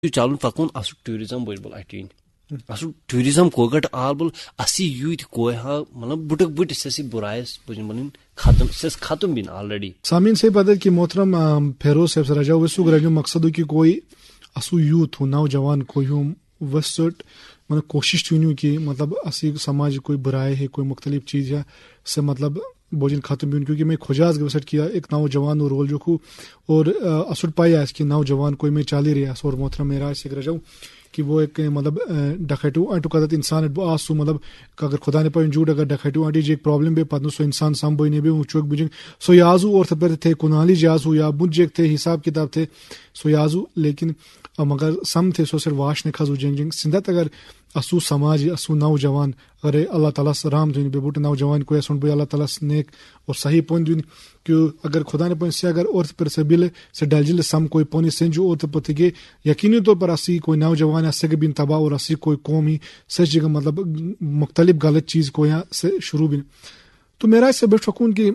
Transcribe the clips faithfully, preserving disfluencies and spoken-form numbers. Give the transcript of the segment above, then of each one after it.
چلن پکن اصل ٹوریزم بوج بول اٹین اصل ٹوریزم کوگٹ آل بول اسی یوت کوئی ہا مطلب بٹک بٹ سے برائس بوجن بولن ختم سے ختم بین آلریڈی. سامعین سے پتہ کہ محترم فیروز صاحب رجا وسو گرجو مقصد کہ کوئی اسو یوتھ ہو نوجوان کوئی ہم وسٹ مطلب کوشش چونیو کہ مطلب اسی سماج کوئی برائے ہے کوئی مختلف چیز ہے سے مطلب بوجن ختم بھی کیونکہ میں کھوجاز گوسٹ کیا ایک نوجوان رول جو کو اور اصل پائی آس کہ نوجوان کوئی میں چالی ریاس اور محترم میرا سے رجاؤ کہ وہ ایک مطلب ڈکیٹو انٹو کدت انسان آسو مطلب اگر خدا نے پہ جھوٹ اگر ڈکیٹو انٹی جی ایک پرابلم بے پتہ سو انسان سام بوئی نے بھی وہ چوک بجنگ سو یازو اور تھے تھے کنالی جازو یا بجیک تھے حساب کتاب تھے سو یازو لیکن مگر سم تھے سو سر واش نے کھزو جنگ جنگ سندت اگر اسو سماج اسو نوجوان اگر اللہ تعالیٰ سے رام دین بے بوٹ نوجوان کو ایسا بے اللہ تعالیٰ سے نیک اور صحیح پوائنٹ دین کہ اگر خدا نے پوائنٹ سے اگر اور پر سے بل سے ڈل جل سم کوئی پونی سنجو اور پتہ کہ یقینی طور پر اسی کوئی نوجوان ایسے کہ بین تباہ اور اسی کوئی قوم ہی سچ جگہ مطلب مختلف غلط چیز کو یہاں سے شروع بھی. تو میرا اس سے بیٹھ سکون کہ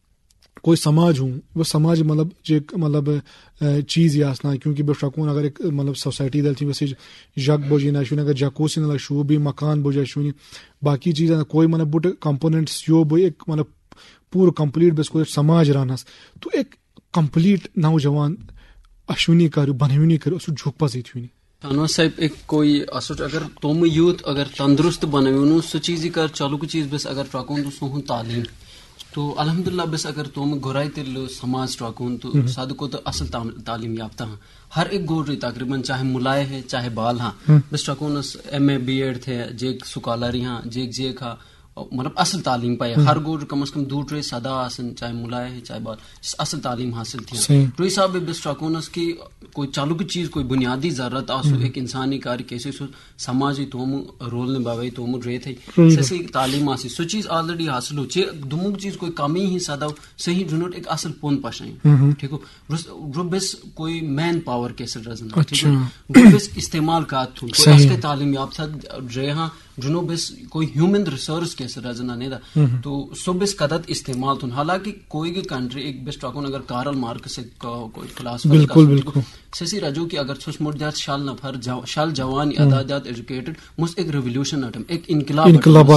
کوئی سماج ہوں وہ سماج مطلب جو مطلب چیز یہ آسنا کیونکہ بے شکون اگر ایک مطلب سوسائٹی دل تھی ویسے جگ بوجی نہ شونی اگر جکوسی نہ شو بھی مکان بوجھا شونی باقی چیزیں کوئی مطلب بٹ کمپوننٹس یو بو ایک مطلب پور کمپلیٹ بس کوئی سماج رانس تو ایک کمپلیٹ نوجوان اشونی کرو بنونی کرو اس جھک پذیت ہوئی انور صاحب ایک کوئی اصل اگر تم یوتھ اگر تندرست بنو سو چیز کر چلو چیز بس اگر ٹرکون تو سہن تعلیم تو الحمدللہ بس اگر تم گرائی تل سماج ٹرکون تو ساد کو تو اصل تعلیم یافتہ ہاں ہر ایک گور تقریباً چاہے ملائے ہے چاہے بال ہاں بس ٹرکونس ایم اے بی ایڈ تھے جیک سکالری ہاں جیک جیک ہاں مطلب اصل تعلیم پائے ہر گور کم از کم دو ٹرے سدا آسن چاہے ملائے ہے چاہے بال اصل تعلیم حاصل تھی ٹوئی صاحب بس ٹرکونس کی کوئی چالو کی چیز کوئی بنیادی ضرورت آسو ایک انسانی کار کیسے سو سماجی توم رول نبھاوے توم رے تھے سسی تعلیم آسی سو چیز آلریڈی حاصل ہو چھ دموک چیز کوئی کمی ہی سدا صحیح جنوٹ ایک اصل پون پاشائیں ٹھیک ہو رو بس کوئی مین پاور کیسے رزنا ٹھیک ہو رو بس استعمال کات تھو کوئی اس کے تعلیم یافتہ رے ہاں جنو بس کوئی ہیومن ریسورس کیسے رزنا نہیں دا تو سو بس قدت استعمال تھن حالانکہ کوئی بھی کنٹری ایک بس ٹاکون اگر کارل مارکس سے کوئی کلاس بالکل بالکل سسی رجو کہ اگر سوس مردیات شال نفر شال جوان ادادات ایجوکیٹڈ مس ایک ریولیوشن اٹم ایک انقلاب انقلاب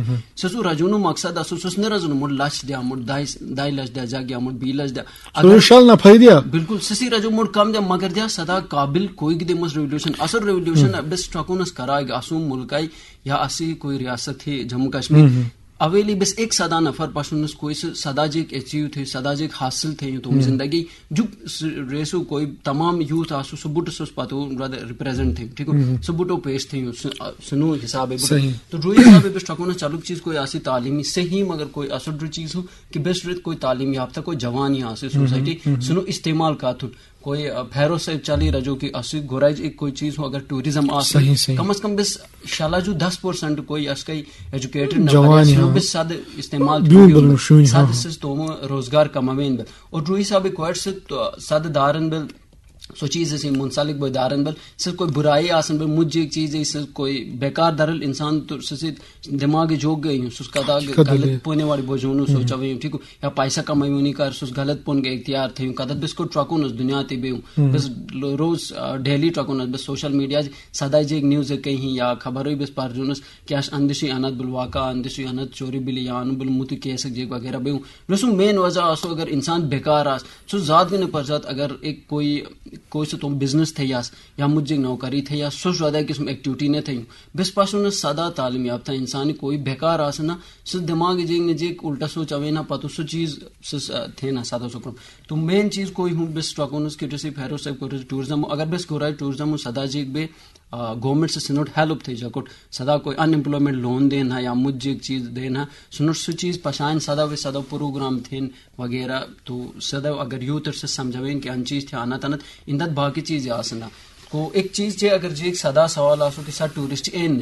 سسو رجونو مقصد اسو سس نے رزن مڑ لچ دیا مڑ دائی دائی لچ دیا جاگیا مڑ بی لچ دیا اگر شال نفر دیا بالکل سسی رجو مڑ کم دیا مگر دیا سدا قابل کوئی دے مس ریولیوشن اصل ریولیوشن بس ٹاکونس کرا گا اسو ملکائی یا اسی کوئی ریاست تھی جموں کشمیر اویلی بس ایک سدا نفر پاشنس کوئی سدا جیک اچیو تھے سدا جیک حاصل تھے تم زندگی جو ریسو کوئی تمام یوتھ آسو سو بوٹ سوس پاتو ریپریزنٹ تھے ٹھیک ہو سو بوٹو پیش تھے سنو حساب تو روئی حساب بس ٹھکونا چالو چیز کوئی آسی تعلیمی صحیح مگر کوئی اصل چیز ہو کہ بس رت کوئی تعلیم یافتہ کوئی جوان ہی آسے سوسائٹی سنو استعمال کاتھن کوئی پھیرو سے چلی رجو کہ اسی گورائج ایک کوئی چیز ہو اگر ٹوریزم آسے کم از کم بس شالا جو دس پرسنٹ کوئی اس کئی ایجوکیٹڈ نفر بس ساد استعمال ساد سے توم روزگار کماوین بل اور روئی صاحب کوئٹ سے ساد دارن بل سو چیز سے منسلک بوئی دارن بل سر کوئی برائی آسن بل مجھے ایک چیز ہے کوئی بیکار درل انسان تو سسی دماغ جوگ گئی ہوں سس کدا غلط پونے والی بوجھونو سوچا ہوئی ہوں ٹھیک ہو یا پیسہ کمائی ہونی کر سس غلط پون کے اختیار تھے ہوں کدت بس کو ٹرکونس دنیا تے بے ہوں بس روز ڈیلی ٹرکونس بس سوشل میڈیا سدا جی ایک نیوز کہیں یا خبر ہوئی بس پر جونس کیا اندشی انت بل واقع اندشی انت چوری بلی یا ان بل مت کیس جیک وغیرہ بے ہوں رسو مین وجہ آسو اگر انسان بیکار آس سو ذات گنے پر ذات اگر ایک کوئی کوئی سے تم بزنس تھے یاس یا مجھے نوکری تھے یا سو زیادہ قسم ایکٹیویٹی نے تھے بس پاسوں سادہ تعلیم یافتہ انسانی کوئی بیکار آسنا سو دماغ جی نے جی الٹا سوچ اوے نہ پتہ سو چیز تھے نا سادہ سکرم تو مین چیز کوئی ہوں بس ٹاکونس کی جیسے پھیرو سے کوئی ٹورزم اگر بس گورائی ٹورزم سدا جی بے گورنمنٹ سے سنوٹ ہیلپ تھے جاکٹ سدا کوئی ان امپلائمنٹ لون دینا یا مجھے ایک چیز دینا سنوٹ سو چیز پشائن سدا و سدا پروگرام تھے وغیرہ تو سدا اگر یوتھ سے سمجھوین کہ ان چیز تھے آنا تنت اندت باقی چیز آسنا کو ایک چیز چھ اگر جی ایک سدا سوال آسو کہ سا ٹورسٹ این نشن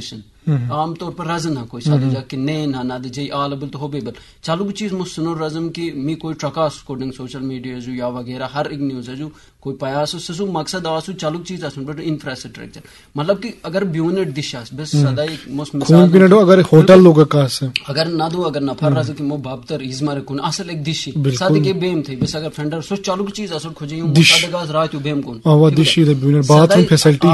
عام طور پر رزن نہ کوئی سادہ جا کہ نین نہ نہ جی آلبل تو ہوبیبل چالو چیز مو سنو رزم کہ می کوئی ٹرکاس کوڈنگ سوشل میڈیا جو یا وغیرہ ہر ایک نیوز جو کوئی پیاس سسو مقصد آسو چالو چیز آسن بٹ انفراسٹرکچر مطلب کہ اگر بیونٹ دش آس بس سدا ایک مس خون پینے دو اگر ہوٹل لوگ کا سے اگر نہ دو اگر نفر رز کہ مو بابتر از مار کون اصل ایک دشی سادہ کے بیم تھے بس اگر فنڈر سو چالو چیز آسن کھوجے ہوں سادہ گاز رات بیم کون او دشی دے بیونٹ باتھ روم فیسلٹی